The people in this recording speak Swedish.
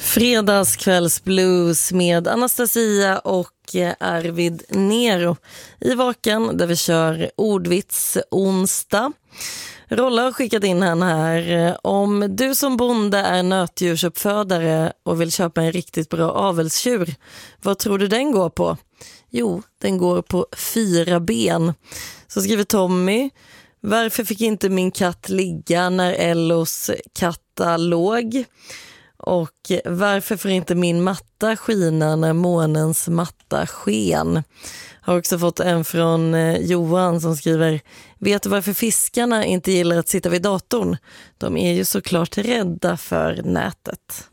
Fredagskvällsblues med Anastasia och Arvid Nero i Vaken där vi kör ordvits onsdag. Rolla har skickat in han här. Om du som bonde är nötdjursuppfödare och vill köpa en riktigt bra avelstjur, vad tror du den går på? Jo, den går på 4 ben. Så skriver Tommy: varför fick inte min katt ligga när Ellos katta låg? Och varför får inte min matta skina när månens matta sken? Har också fått en från Johan som skriver: vet du varför fiskarna inte gillar att sitta vid datorn? De är ju såklart rädda för nätet.